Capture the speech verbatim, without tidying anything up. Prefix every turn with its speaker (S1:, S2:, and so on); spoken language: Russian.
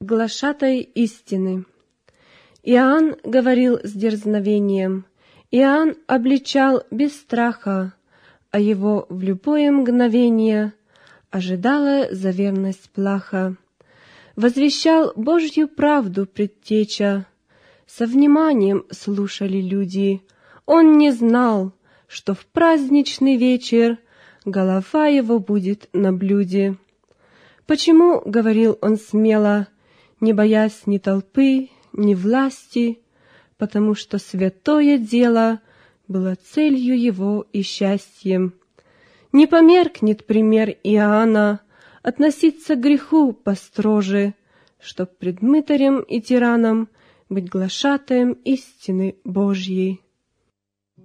S1: глашатай истины. Иоанн говорил с дерзновением, Иоанн обличал без страха, а его в любое мгновение ожидала за верность плаха. Возвещал Божью правду предтеча, со вниманием слушали люди. Он не знал, что в праздничный вечер голова его будет на блюде. Почему, говорил он смело, не боясь ни толпы, ни власти, потому что святое дело было целью его и счастьем. Не померкнет пример Иоанна относиться к греху построже, чтоб пред мытарем и тираном быть глашатаем истины Божьей.